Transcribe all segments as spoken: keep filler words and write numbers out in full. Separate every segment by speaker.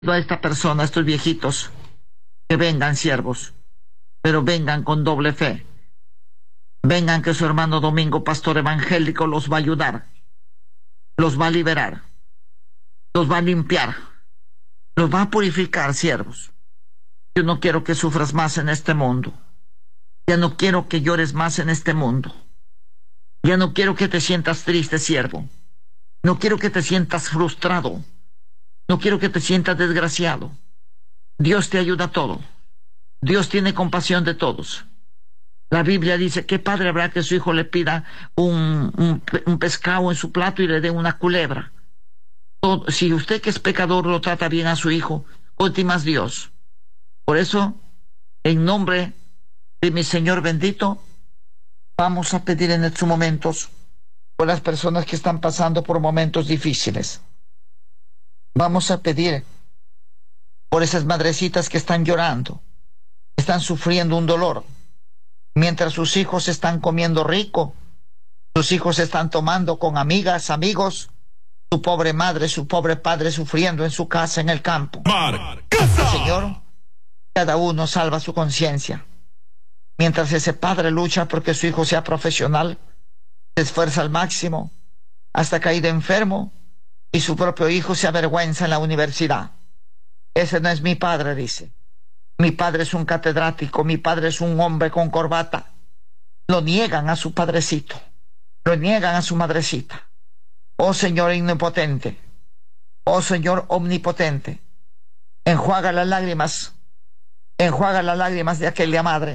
Speaker 1: a esta persona, a estos viejitos, que vengan siervos, pero vengan con doble fe. Vengan que su hermano Domingo, pastor evangélico, los va a ayudar, los va a liberar, los va a limpiar, los va a purificar, siervos. Yo no quiero que sufras más en este mundo. Ya no quiero que llores más en este mundo. Ya no quiero que te sientas triste, siervo. No quiero que te sientas frustrado. No quiero que te sientas desgraciado. Dios te ayuda a todo. Dios tiene compasión de todos. La Biblia dice, ¿qué padre habrá que su hijo le pida un, un, un pescado en su plato y le dé una culebra? Todo, si usted que es pecador lo trata bien a su hijo, cuánto más Dios. Por eso, en nombre de mi Señor bendito, vamos a pedir en estos momentos por las personas que están pasando por momentos difíciles. Vamos a pedir por esas madrecitas que están llorando, están sufriendo un dolor, mientras sus hijos están comiendo rico, sus hijos están tomando con amigas, amigos, su pobre madre, su pobre padre sufriendo en su casa, en el campo. Señor, cada uno salva su conciencia. Mientras ese padre lucha porque su hijo sea profesional, se esfuerza al máximo, hasta caído enfermo, y su propio hijo se avergüenza en la universidad. Ese no es mi padre, dice. Mi padre es un catedrático, mi padre es un hombre con corbata. Lo niegan a su padrecito, lo niegan a su madrecita. Oh Señor omnipotente, oh Señor omnipotente, enjuaga las lágrimas, enjuaga las lágrimas de aquella madre,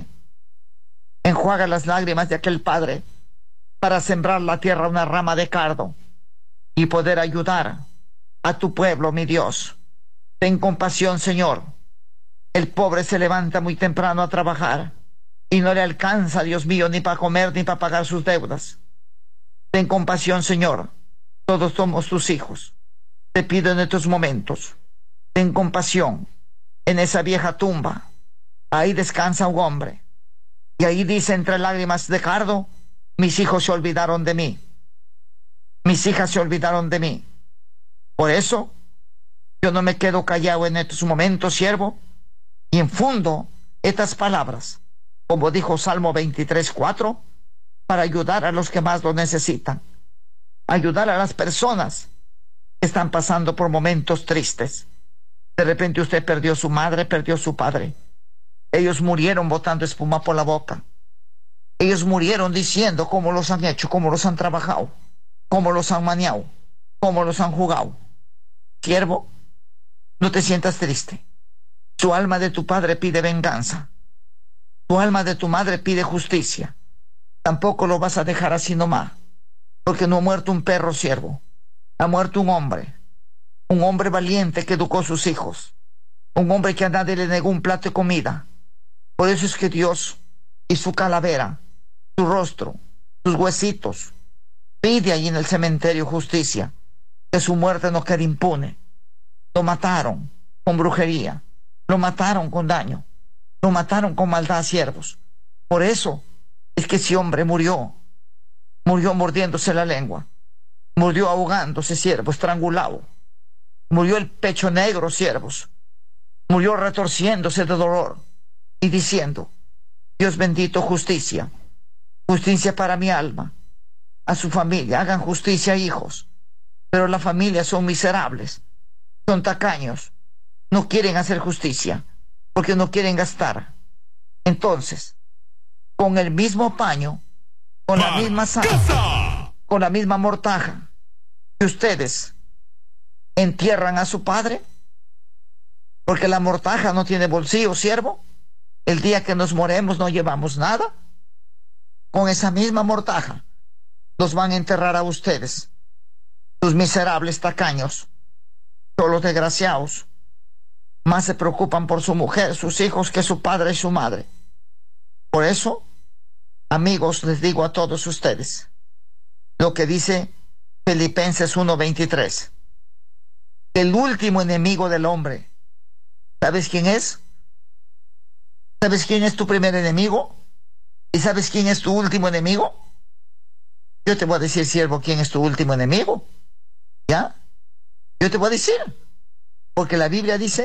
Speaker 1: enjuaga las lágrimas de aquel padre, para sembrar la tierra una rama de cardo y poder ayudar a tu pueblo, mi Dios. Ten compasión, Señor. El pobre se levanta muy temprano a trabajar y no le alcanza, Dios mío, ni para comer ni para pagar sus deudas. Ten compasión, Señor. Todos somos tus hijos. Te pido en estos momentos, ten compasión. En esa vieja tumba, ahí descansa un hombre. Y ahí dice entre lágrimas de cardo, mis hijos se olvidaron de mí. Mis hijas se olvidaron de mí. Por eso, yo no me quedo callado en estos momentos, siervo, y infundo estas palabras, como dijo Salmo veintitrés, cuatro, para ayudar a los que más lo necesitan. Ayudar a las personas que están pasando por momentos tristes. De repente usted perdió su madre, perdió su padre. Ellos murieron botando espuma por la boca. Ellos murieron diciendo cómo los han hecho, cómo los han trabajado, cómo los han maniado, cómo los han jugado. Siervo, no te sientas triste. Su alma de tu padre pide venganza. Tu alma de tu madre pide justicia. Tampoco lo vas a dejar así nomás, porque no ha muerto un perro, siervo. Ha muerto un hombre. Un hombre valiente que educó a sus hijos. Un hombre que a nadie le negó un plato de comida. Por eso es que Dios y su calavera, su rostro, sus huesitos, pide ahí en el cementerio justicia, que su muerte no quede impune. Lo mataron con brujería, lo mataron con daño, lo mataron con maldad, siervos. Por eso es que ese hombre murió, murió mordiéndose la lengua, murió ahogándose, siervo, estrangulado, murió el pecho negro, siervos, murió retorciéndose de dolor y diciendo, Dios bendito, justicia, justicia para mi alma, a su familia, hagan justicia, hijos. Pero las familias son miserables, son tacaños, no quieren hacer justicia, porque no quieren gastar. Entonces, con el mismo paño, con la misma sal, con la misma mortaja, que ustedes entierran a su padre, porque la mortaja no tiene bolsillo, siervo. El día que nos moremos no llevamos nada. Con esa misma mortaja los van a enterrar a ustedes, sus miserables tacaños. Todos los desgraciados más se preocupan por su mujer, sus hijos, que su padre y su madre. Por eso, amigos, les digo a todos ustedes lo que dice Filipenses uno veintitrés. El último enemigo del hombre, ¿sabes quién es? ¿Sabes quién es tu primer enemigo? ¿Y sabes quién es tu último enemigo? Yo te voy a decir, siervo, quién es tu último enemigo. ¿Ya? Yo te voy a decir. Porque la Biblia dice